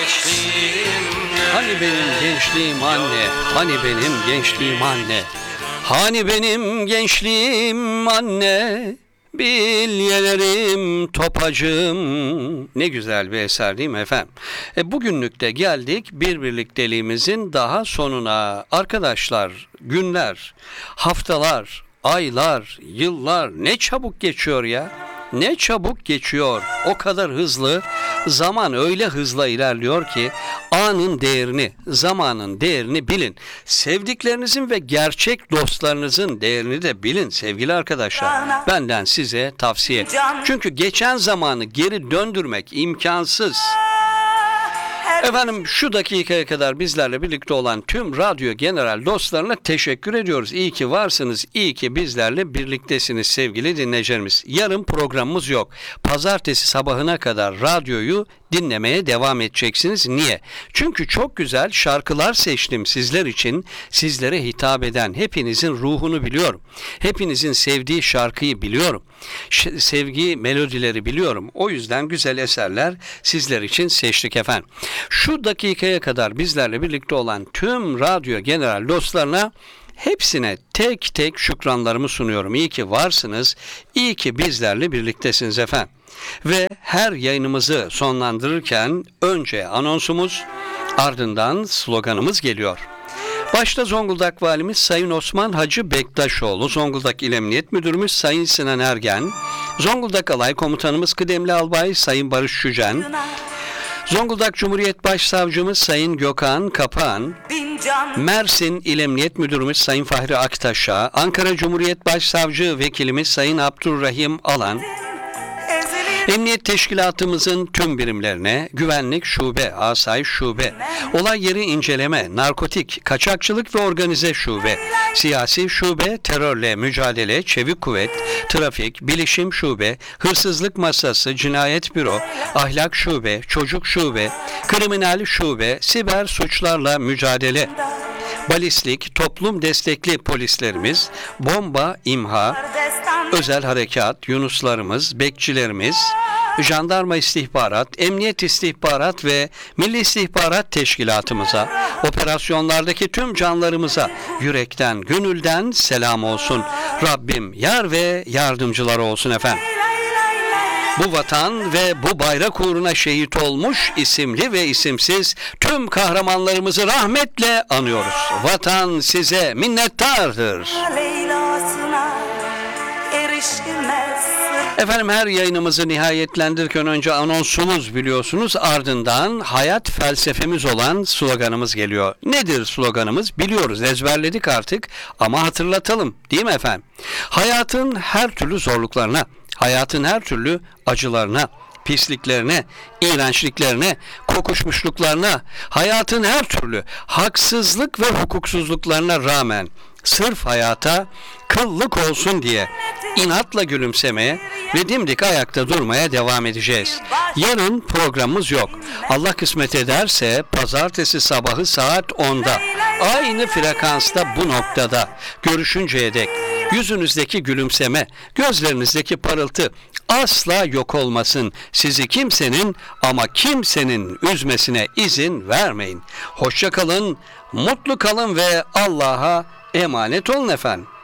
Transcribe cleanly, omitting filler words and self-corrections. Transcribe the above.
Hani benim gençliğim anne, hani benim gençliğim anne, hani benim gençliğim anne, bilyelerim topacım. Ne güzel bir eser değil mi efendim? Bugünlük de geldik bir birlikteliğimizin daha sonuna. Arkadaşlar, günler, haftalar, aylar, yıllar ne çabuk geçiyor ya. Ne çabuk geçiyor. O kadar hızlı. Zaman öyle hızla ilerliyor ki anın değerini, zamanın değerini bilin. Sevdiklerinizin ve gerçek dostlarınızın değerini de bilin sevgili arkadaşlar. Benden size tavsiye. Çünkü geçen zamanı geri döndürmek imkansız. Efendim şu dakikaya kadar bizlerle birlikte olan tüm Radyo General dostlarına teşekkür ediyoruz. İyi ki varsınız, iyi ki bizlerle birliktesiniz sevgili dinleyicilerimiz. Yarın programımız yok. Pazartesi sabahına kadar radyoyu dinlemeye devam edeceksiniz. Niye? Çünkü çok güzel şarkılar seçtim sizler için, sizlere hitap eden. Hepinizin ruhunu biliyorum. Hepinizin sevdiği şarkıyı biliyorum. Sevgi melodileri biliyorum. O yüzden güzel eserler sizler için seçtik efendim. Şu dakikaya kadar bizlerle birlikte olan tüm Radyo General dostlarına hepsine tek tek şükranlarımı sunuyorum. İyi ki varsınız, iyi ki bizlerle birliktesiniz efendim. Ve her yayınımızı sonlandırırken önce anonsumuz, ardından sloganımız geliyor. Başta Zonguldak Valimiz Sayın Osman Hacı Bektaşoğlu, Zonguldak İl Emniyet Müdürümüz Sayın Sinan Ergen, Zonguldak Alay Komutanımız Kıdemli Albay Sayın Barış Şücen, Zonguldak Cumhuriyet Başsavcımız Sayın Gökhan Kapan, Mersin İl Emniyet Müdürümüz Sayın Fahri Aktaş'a, Ankara Cumhuriyet Başsavcı Vekilimiz Sayın Abdurrahim Alan, Emniyet Teşkilatımızın tüm birimlerine, güvenlik şube, asayiş şube, olay yeri inceleme, narkotik, kaçakçılık ve organize şube, siyasi şube, terörle mücadele, çevik kuvvet, trafik, bilişim şube, hırsızlık masası, cinayet büro, ahlak şube, çocuk şube, kriminal şube, siber suçlarla mücadele, balistik, toplum destekli polislerimiz, bomba, imha, özel harekat, yunuslarımız, bekçilerimiz, jandarma istihbarat, emniyet istihbarat ve milli istihbarat teşkilatımıza, operasyonlardaki tüm canlarımıza yürekten, gönülden selam olsun. Rabbim yar ve yardımcıları olsun efendim. Bu vatan ve bu bayrak uğruna şehit olmuş isimli ve isimsiz tüm kahramanlarımızı rahmetle anıyoruz. Vatan size minnettardır. Efendim her yayınımızı nihayetlendirirken önce anonsumuz biliyorsunuz, ardından hayat felsefemiz olan sloganımız geliyor. Nedir sloganımız? Biliyoruz, ezberledik artık ama hatırlatalım değil mi efendim? Hayatın her türlü zorluklarına, hayatın her türlü acılarına, pisliklerine, iğrençliklerine, kokuşmuşluklarına, hayatın her türlü haksızlık ve hukuksuzluklarına rağmen sırf hayata kıllık olsun diye inatla gülümsemeye ve dimdik ayakta durmaya devam edeceğiz. Yarın programımız yok. Allah kısmet ederse pazartesi sabahı saat 10'da aynı frekansta bu noktada görüşünceye dek yüzünüzdeki gülümseme, gözlerinizdeki parıltı asla yok olmasın. Sizi kimsenin ama kimsenin üzmesine izin vermeyin. Hoşça kalın, mutlu kalın ve Allah'a emanet olun efendim.